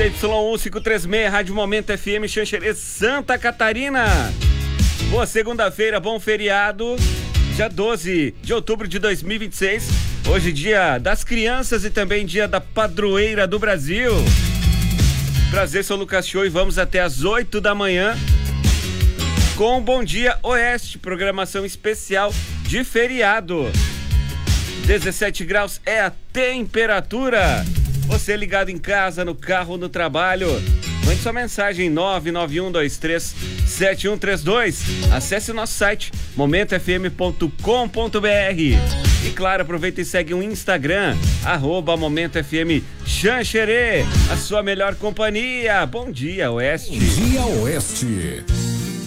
ZYU536, Rádio Momento FM, Xanxerê, Santa Catarina. Boa segunda-feira, bom feriado, dia 12 de outubro de 2026. Hoje dia das crianças e também dia da padroeira do Brasil. Prazer, sou o Lucas Show e vamos até às 8 da manhã com Bom Dia Oeste, programação especial de feriado. 17 graus é a temperatura. Você ligado em casa, no carro, no trabalho, mande sua mensagem 991237132. Acesse o nosso site momentofm.com.br. E claro, aproveita e segue o Instagram @MomentoFM Xanxerê, a sua melhor companhia. Bom dia, Oeste. Dia Oeste.